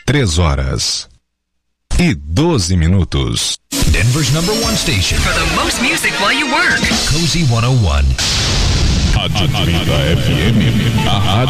3h12. Denver's #1 station for the most music while you work. Cozy 101. Atlanta FM, a rádio